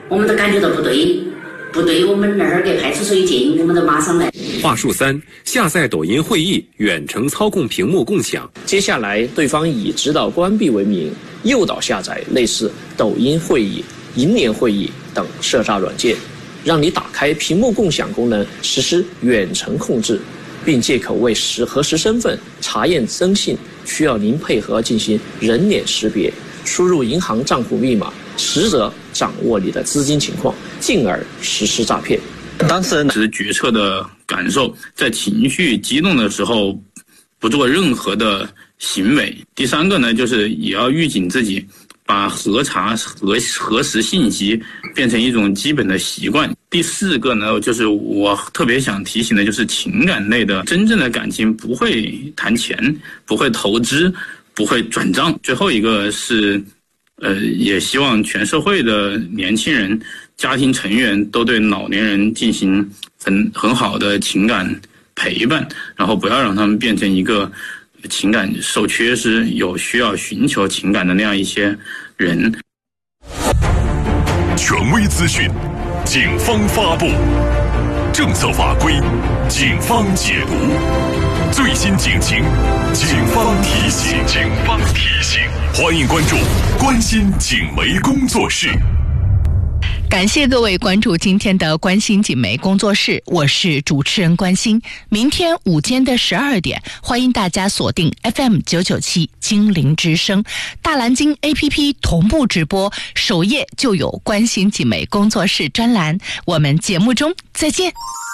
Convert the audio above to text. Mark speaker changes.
Speaker 1: 我们都感觉到不对，我们那儿给派出所一进，我们都马上来。
Speaker 2: 话术3：下载抖音会议，远程操控屏幕共享。
Speaker 3: 接下来，对方以指导关闭为名，诱导下载类似抖音会议、银联会议等涉诈软件，让你打开屏幕共享功能，实施远程控制，并借口为核实身份、查验征信，需要您配合进行人脸识别，输入银行账户密码，实则掌握你的资金情况，进而实施诈骗。
Speaker 4: 当事人是决策的感受，在情绪激动的时候不做任何的行为。第3个呢，就是也要预警自己，把核查核实信息变成一种基本的习惯。第4个呢，就是我特别想提醒的，就是情感类的真正的感情不会谈钱，不会投资，不会转账。最后一个是也希望全社会的年轻人、家庭成员都对老年人进行很好的情感陪伴，然后不要让他们变成一个情感受缺失、有需要寻求情感的那样一些人。
Speaker 5: 权威资讯，警方发布；政策法规，警方解读；最新警情，警方提醒。欢迎关注关心警媒工作室。
Speaker 6: 感谢各位关注今天的关心警媒工作室，我是主持人关心。明天午间的12点，欢迎大家锁定 FM997 精灵之声，大蓝鲸 APP 同步直播，首页就有关心警媒工作室专栏。我们节目中再见。